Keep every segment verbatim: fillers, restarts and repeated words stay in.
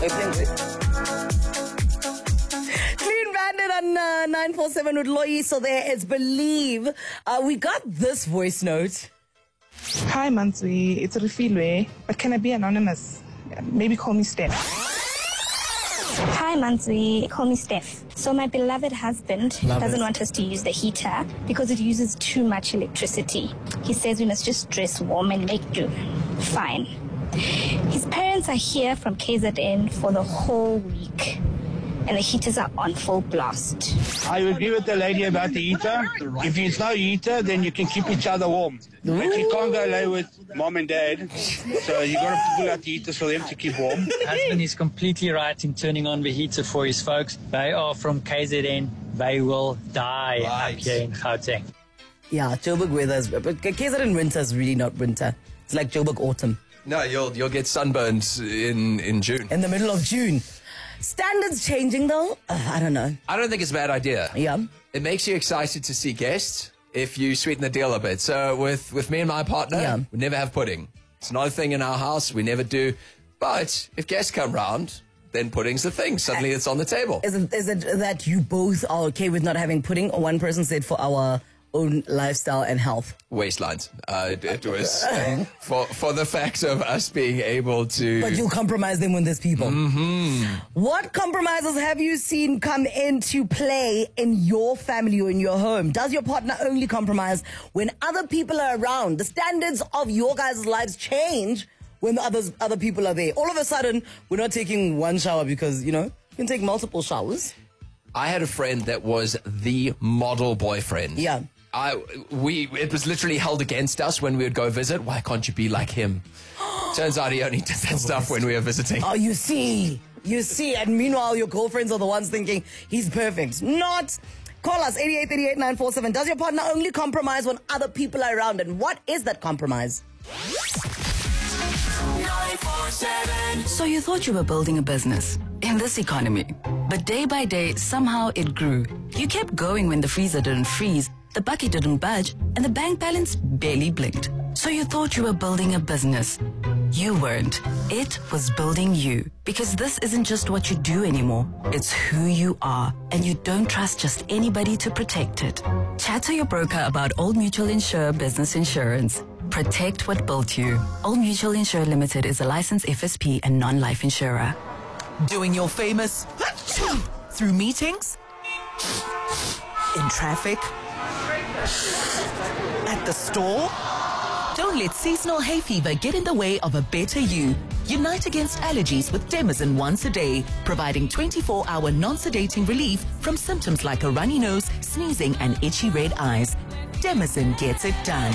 Clean Bandit on uh, nine four seven with Loyi. So there is Believe. Uh, we got this voice note. Hi, Mansui. It's Rufilwe, but can I be anonymous? Maybe call me Steph. Hi, Mansui. Call me Steph. So my beloved husband Love doesn't it. want us to use the heater because it uses too much electricity. He says we must just dress warm and make do. Fine. His parents are here from K Z N for the whole week, and the heaters are on full blast. I agree with the lady about the heater. If it's no heater, then you can keep each other warm. But you can't go lay with mom and dad, so you got to pull out the heaters for them to keep warm. Husband is completely right in turning on the heater for his folks. They are from K Z N. They will die Right. up here in Gauteng. Yeah, Joburg weather is... But K Z N winter is really not winter. It's like Joburg autumn. No, you'll you'll get sunburned in, in June. In the middle of June. Standards changing though? Uh, I don't know. I don't think it's a bad idea. Yeah. It makes you excited to see guests if you sweeten the deal a bit. So with, with me and my partner, Yeah. we never have pudding. It's not a thing in our house. We never do. But if guests come round, then pudding's the thing. Suddenly it's on the table. Is it, is it that you both are okay with not having pudding, or one person said for our own lifestyle and health? Waistlines. Uh, it, it was for for the fact of us being able to... But you'll compromise them when there's people. Mm-hmm. What compromises have you seen come into play in your family or in your home? Does your partner only compromise when other people are around? The standards of your guys' lives change when others other people are there. All of a sudden, we're not taking one shower because, you know, you can take multiple showers. I had a friend that was the model boyfriend. Yeah. I we it was literally held against us when we would go visit. Why can't you be like him? Turns out he only did that stuff when we were visiting. Oh, you see. You see. And meanwhile, your girlfriends are the ones thinking he's perfect. Not. Call us, eight eight three eight nine four seven. Does your partner only compromise when other people are around? And what is that compromise? So you thought you were building a business in this economy, but day by day, somehow it grew. You kept going when the freezer didn't freeze, the bucket didn't budge, and the bank balance barely blinked. So you thought you were building a business. You weren't. It was building you. Because this isn't just what you do anymore. It's who you are. And you don't trust just anybody to protect it. Chat to your broker about Old Mutual Insure Business Insurance. Protect what built you. Old Mutual Insure Limited is a licensed F S P and non-life insurer. Doing your famous through meetings, in traffic, at the store. Don't let seasonal hay fever get in the way of a better you. Unite against allergies with Demazin once a day, providing twenty-four hour non-sedating relief from symptoms like a runny nose, sneezing, and itchy red eyes. Demazin gets it done.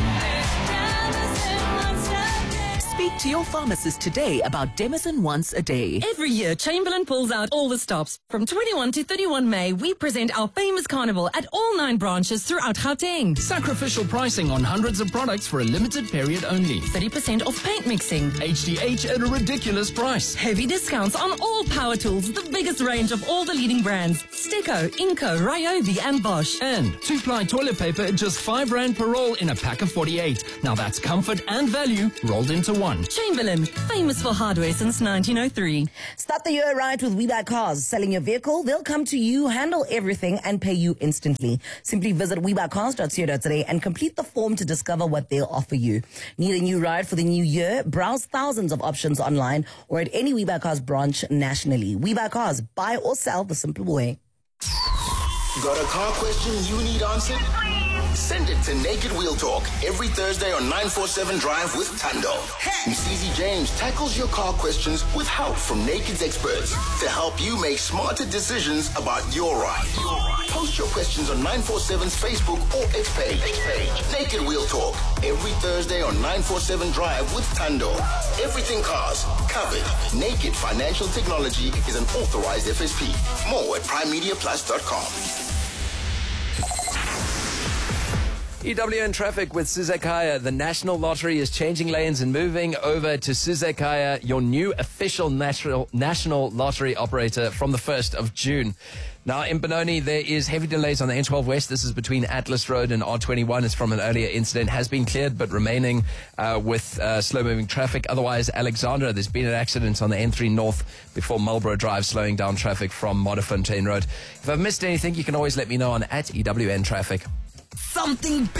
Speak to your pharmacist today about Demazin once a day. Every year, Chamberlain pulls out all the stops. From twenty-first to thirty-first May, we present our famous carnival at all nine branches throughout Gauteng. Sacrificial pricing on hundreds of products for a limited period only. thirty percent off paint mixing. H D H at a ridiculous price. Heavy discounts on all power tools, the biggest range of all the leading brands. Steko, Inco, Ryobi and Bosch. And two-ply toilet paper at just five rand per roll in a pack of forty-eight. Now that's comfort and value rolled into one. Chamberlain, famous for hardware since nineteen oh three. Start the year right with WeBuy Cars. Selling your vehicle, they'll come to you, handle everything, and pay you instantly. Simply visit we buy cars dot co dot za and complete the form to discover what they'll offer you. Need a new ride for the new year? Browse thousands of options online or at any WeBuy Cars branch nationally. WeBuy Cars, buy or sell the simple way. Got a car question you need answered? Send it to Naked Wheel Talk every Thursday on nine four seven Drive with Tando. Msizi James tackles your car questions with help from Naked's experts to help you make smarter decisions about your ride. Post your questions on nine four seven's Facebook or X page. Naked Wheel Talk every Thursday on nine four seven Drive with Tando. Everything cars covered. Naked Financial Technology is an authorized F S P. More at prime media plus dot com. E W N Traffic with Suzekaya. The National Lottery is changing lanes and moving over to Suzekaya, your new official national, national lottery operator from the first of June. Now, in Benoni, there is heavy delays on the N twelve West. This is between Atlas Road and R twenty-one. It's from an earlier incident. Has been cleared, but remaining uh, with uh, slow-moving traffic. Otherwise, Alexandra, there's been an accident on the N three North before Marlborough Drive, slowing down traffic from Modderfontein Road. If I've missed anything, you can always let me know on at E W N Traffic. Something big.